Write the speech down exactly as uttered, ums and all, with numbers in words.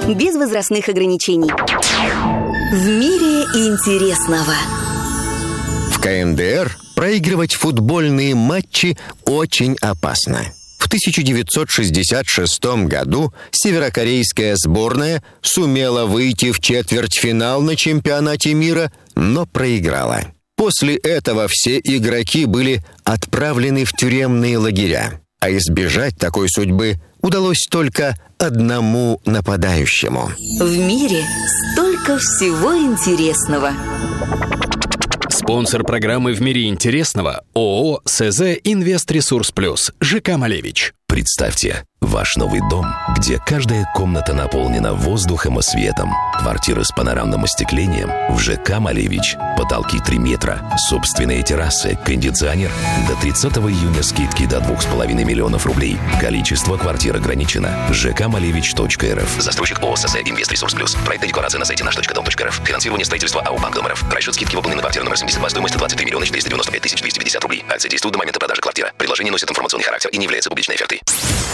без возрастных ограничений. В мире интересного. В ка эн дэ эр проигрывать футбольные матчи очень опасно. В тысяча девятьсот шестьдесят шестом году северокорейская сборная сумела выйти в четвертьфинал на чемпионате мира, но проиграла. После этого все игроки были отправлены в тюремные лагеря, а избежать такой судьбы удалось только одному нападающему. В мире столько всего интересного. Спонсор программы «В мире интересного» ООО СЗ «Инвестресурс Плюс» ЖК «Малевич». Представьте, ваш новый дом, где каждая комната наполнена воздухом и светом. Квартиры с панорамным остеклением в ЖК «Малевич». Потолки три метра, собственные террасы, кондиционер. До тридцатого июня скидки до двух с половиной миллионов рублей. Количество квартир ограничено. жк малевич точка эр эф. Застройщик ООО СЗ «Инвестресурс Плюс». Проект и декларация на сайте наш точка дом точка эр эф. Финансирование строительства АО «Банк Дом РФ». Расчет скидки выполнен на квартиру номер семьдесят два. Стоимость двадцать три миллиона четыреста девяносто пять тысяч двести пятьдесят рублей. Акция действует до момента продажи квартиры. Предложение носит информационный характер и не является публичной офертой.